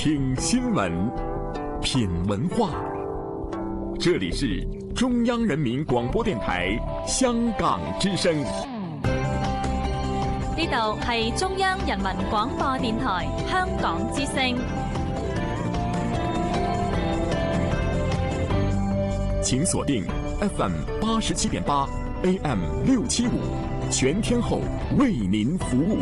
听新闻，品文化。这里是中央人民广播電台香港之聲。 呢度係中央人民廣播電台香港之聲。 請鎖定 FM 87.8 AM 675，全天候為您服務。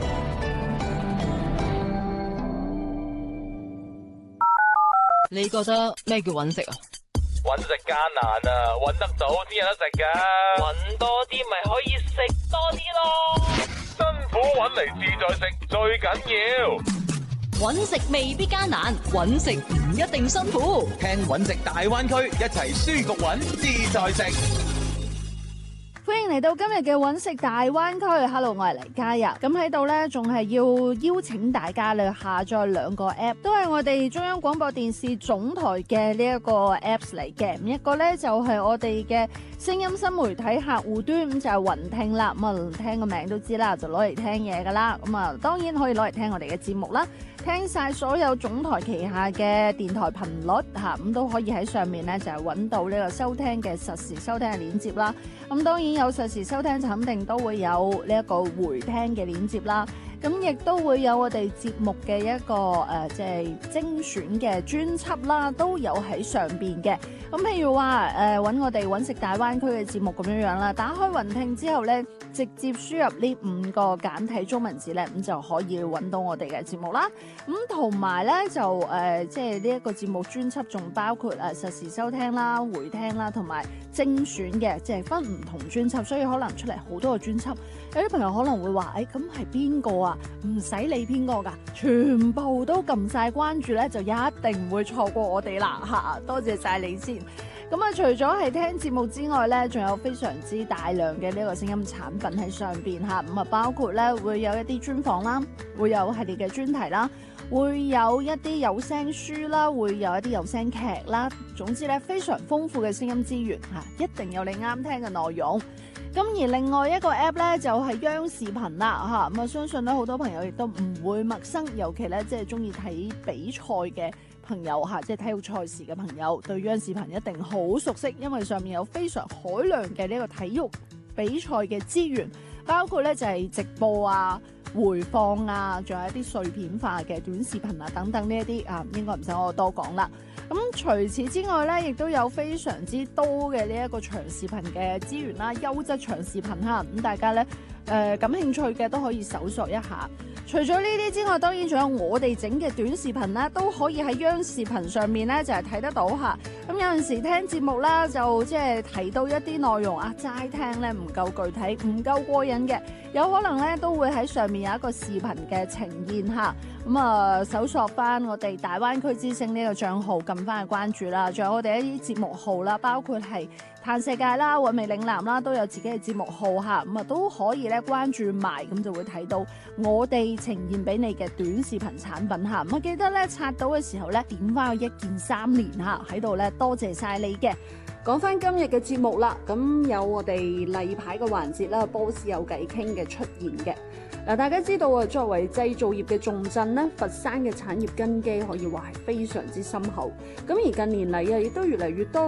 你覺得咩叫揾食啊？ 揾食艱難啊，揾得到先有得食噶。揾多啲咪可以食多啲咯。辛苦揾嚟自在食最緊要。 揾食未必艱難，揾食唔一定辛苦。 聽揾食大灣區，一齊舒服揾自在食。 歡迎嚟到今日嘅揾食大灣區 ，Hello， 我係黎嘉日。咁喺度呢，仲係要邀請大家咧下載兩個 app， 都係我哋中央廣播電視總台嘅呢一個 apps 嚟嘅。一個呢就係我哋嘅聲音新媒體客戶端，咁就係雲聽啦。咁啊，聽個名都知啦，就攞嚟聽嘢噶啦。咁啊，當然可以攞嚟聽我哋嘅節目啦。聽晒所有總台旗下嘅電台頻率嚇，咁都可以喺上面咧就係揾到呢個收聽嘅實時收聽嘅鏈接啦。咁當然有實時收聽就肯定都會有呢一個回聽嘅鏈接啦。咁亦都會有我哋節目嘅一個即係精選嘅專輯啦，都有喺上邊嘅。咁譬如話揾我哋揾食大灣區嘅節目咁樣樣啦，打開雲聽之後咧，直接輸入呢5個簡體中文字咧，咁就可以揾到我哋嘅節目啦。咁同埋咧就即係呢一個節目專輯仲包括實時收聽啦、回聽啦，同埋精選嘅，即係分唔同專輯，所以可能出嚟好多個專輯。有啲朋友可能會話：咁係邊個啊？唔使理邊個㗎，全部都撳晒關注咧，就一定唔會錯過我哋啦嚇！多謝晒你先。咁啊，除咗係聽節目之外咧，仲有非常之大量嘅呢個聲音產品喺上邊嚇。咁啊，包括咧會有一啲專訪啦，會有系列嘅專題啦，會有一啲有聲書啦，會有一啲有聲劇啦。總之咧，非常豐富嘅聲音資源嚇，一定有你啱聽嘅內容。咁而另外一個 app 咧就係央視頻啦嚇，咁啊相信咧好多朋友亦都唔會陌生，尤其咧即係中意睇比賽嘅朋友嚇，即係體育賽事嘅朋友，對央視頻一定好熟悉，因為上面有非常海量嘅呢個體育比賽嘅資源，包括咧就係直播啊、回放啊，仲有一啲碎片化嘅短視頻啊等等呢一啲啊，應該唔使我多講啦。咁除此之外咧，亦都有非常之多嘅呢一個長視頻嘅資源啦，優質長視頻哈，咁大家咧感興趣嘅都可以搜索一下。除咗呢啲之外，當然仲有我哋整嘅短視頻啦，都可以喺央視頻上面咧就係睇得到嚇。咁有陣時聽節目啦，就即係提到一啲內容啊，齋聽咧唔夠具體，唔夠過癮嘅，有可能咧都會喺上面有一個視頻嘅呈現嚇。咁啊，搜索翻我哋大灣區之聲呢個帳號，撳翻去關注啦。仲有我哋一啲節目號啦，包括係嘆世界啦、韻味嶺南啦，都有自己嘅節目號嚇。咁啊都可以咧關注埋，咁就會睇到我哋呈現俾你嘅短視頻產品嚇。咁啊記得咧刷到嘅時候咧，點翻個1鍵3連嚇喺度咧，多謝晒你嘅。講翻今日嘅節目啦，咁有我哋例牌嘅環節啦，boss 有偈傾嘅出現嘅。嗱，大家知道啊，作為製造業嘅重鎮咧，佛山嘅產業根基可以話係非常之深厚。咁而近年嚟啊，亦都越嚟越多